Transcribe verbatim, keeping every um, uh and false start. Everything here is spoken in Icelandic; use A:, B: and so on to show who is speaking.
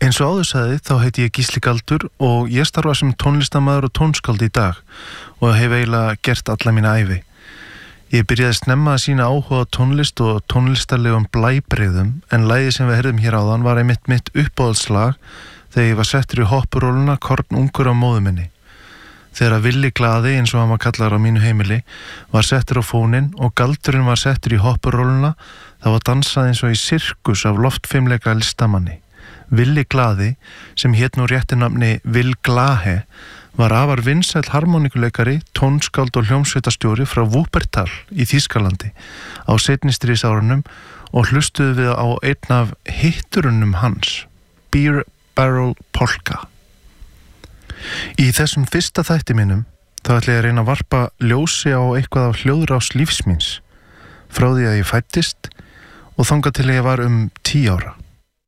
A: Eins og áður sagði þá heiti ég Gísli Galdur og ég starfa sem tónlistarmaður og tónskáld í dag og hef eiginlega gert alla mína ævi. Ég byrjaði snemma að sýna áhuga á tónlist og tónlistarlegum blæbrigðum en lagið sem við heyrðum hér áðan var einmitt mitt uppáhaldslag þegar ég var settur í hoppuróluna Korn ungur á móðu minni. Þegar Villi Glaði, eins og hann var kallaður á mínu heimili, var settur á fóninn og Galdurinn var settur í hoppuróluna, það var dansað eins og í sirkus af loftfimleika listamanni. Villi Glaði, sem hét nú rétti nafni Will Glahe, var afar vinsæll harmonikuleikari, tónskáld og hljómsveitarstjóri frá Wuppertal í Þýskalandi á seinni stríðsárunum og hlustuðu við á einn af hitturunum hans, Beer Barrel Polka. Í þessum fyrsta þætti mínum þá ætla ég að reyna að varpa ljósi á eitthvað af hljóðrás lífs míns frá því að ég fæddist og þangað til ég var um tíu ára.